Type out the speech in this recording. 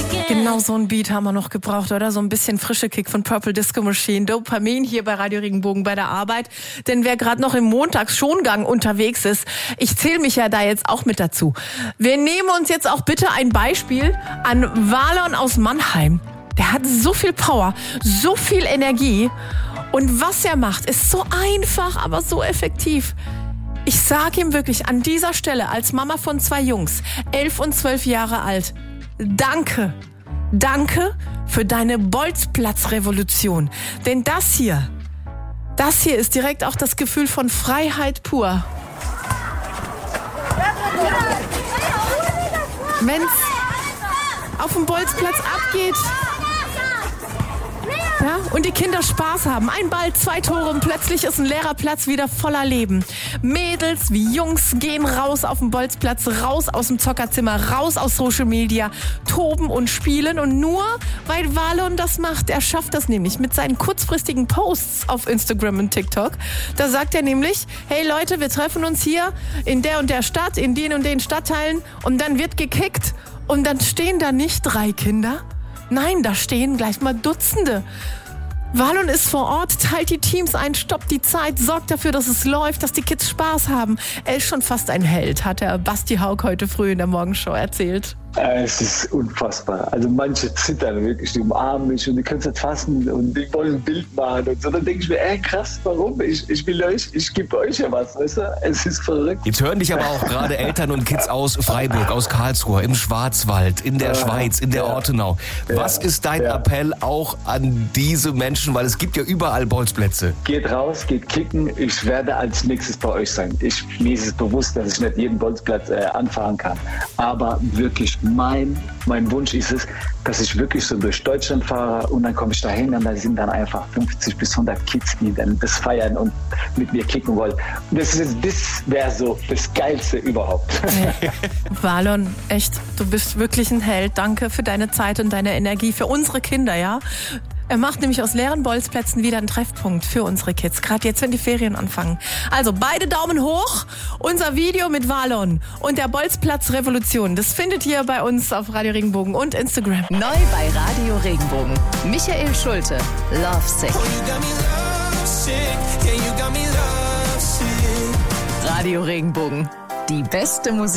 Genau so ein Beat haben wir noch gebraucht, oder? So ein bisschen frische Kick von Purple Disco Machine. Dopamin hier bei Radio Regenbogen bei der Arbeit. Denn wer gerade noch im Montagsschongang unterwegs ist, ich zähle mich ja da jetzt auch mit dazu. Wir nehmen uns jetzt auch bitte ein Beispiel an Valon aus Mannheim. Der hat so viel Power, so viel Energie. Und was er macht, ist so einfach, aber so effektiv. Ich sage ihm wirklich an dieser Stelle als Mama von 2 Jungs, 11 und 12 Jahre alt, danke. Danke für deine Bolzplatz-Revolution. Denn das hier ist direkt auch das Gefühl von Freiheit pur. Wenn's auf dem Bolzplatz abgeht, ja, und die Kinder Spaß haben. Ein Ball, 2 Tore und plötzlich ist ein leerer Platz wieder voller Leben. Mädels wie Jungs gehen raus auf den Bolzplatz, raus aus dem Zockerzimmer, raus aus Social Media, toben und spielen. Und nur weil Valon das macht, er schafft das nämlich mit seinen kurzfristigen Posts auf Instagram und TikTok. Da sagt er nämlich, hey Leute, wir treffen uns hier in der und der Stadt, in den und den Stadtteilen und dann wird gekickt und dann stehen da nicht 3 Kinder. Nein, da stehen gleich mal Dutzende. Valon ist vor Ort, teilt die Teams ein, stoppt die Zeit, sorgt dafür, dass es läuft, dass die Kids Spaß haben. Er ist schon fast ein Held, hat der Basti Haug heute früh in der Morgenshow erzählt. Es ist unfassbar. Also manche zittern wirklich, die umarmen mich und die können es nicht fassen und die wollen ein Bild machen und so. Dann denke ich mir, krass, warum? Ich will euch, ich gebe euch ja was, weißt du? Es ist verrückt. Jetzt hören dich aber auch gerade Eltern und Kids aus Freiburg, aus Karlsruhe, im Schwarzwald, in der Schweiz, in der Ortenau. Was ist dein Appell auch an diese Menschen? Weil es gibt ja überall Bolzplätze. Geht raus, geht kicken. Ich werde als nächstes bei euch sein. Mir ist es bewusst, dass ich nicht jeden Bolzplatz anfahren kann. Aber wirklich, mein Wunsch ist es, dass ich wirklich so durch Deutschland fahre und dann komme ich dahin und da sind dann einfach 50 bis 100 Kids, die dann das feiern und mit mir kicken wollen. Das wäre so das Geilste überhaupt. Valon, echt, du bist wirklich ein Held. Danke für deine Zeit und deine Energie für unsere Kinder, ja? Er macht nämlich aus leeren Bolzplätzen wieder einen Treffpunkt für unsere Kids. Gerade jetzt, wenn die Ferien anfangen. Also beide Daumen hoch. Unser Video mit Valon und der Bolzplatz-Revolution. Das findet ihr bei uns auf Radio Regenbogen und Instagram. Neu bei Radio Regenbogen. Michael Schulte. Lovesick. Radio Regenbogen. Die beste Musik.